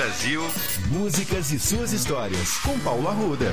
Brasil. Músicas e suas histórias, com Paulo Arruda.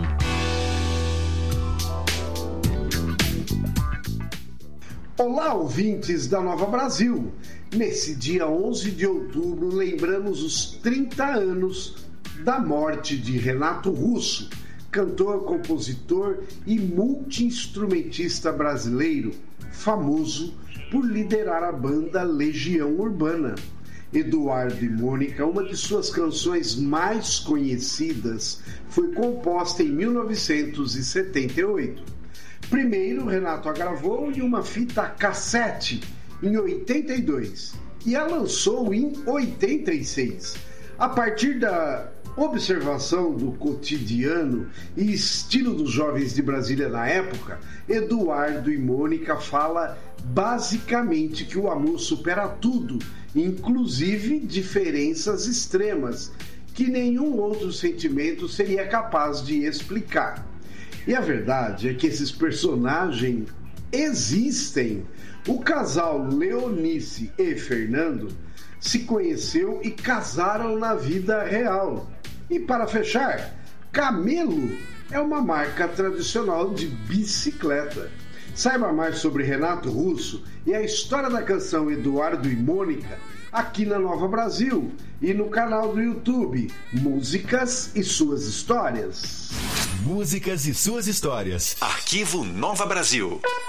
Olá, ouvintes da Nova Brasil. Nesse dia 11 de outubro, lembramos os 30 anos da morte de Renato Russo, cantor, compositor e multi-instrumentista brasileiro, famoso por liderar a banda Legião Urbana. Eduardo e Mônica, uma de suas canções mais conhecidas, foi composta em 1978. Primeiro, Renato a gravou em uma fita cassete em 82 e a lançou em 86. A partir da observação do cotidiano e estilo dos jovens de Brasília na época, Eduardo e Mônica fala basicamente que o amor supera tudo, inclusive diferenças extremas, que nenhum outro sentimento seria capaz de explicar. E a verdade é que esses personagens existem. O casal Leonice e Fernando se conheceu e casaram na vida real. E para fechar, Camelo é uma marca tradicional de bicicleta. Saiba mais sobre Renato Russo e a história da canção Eduardo e Mônica aqui na Nova Brasil e no canal do YouTube Músicas e Suas Histórias. Músicas e suas histórias. Arquivo Nova Brasil.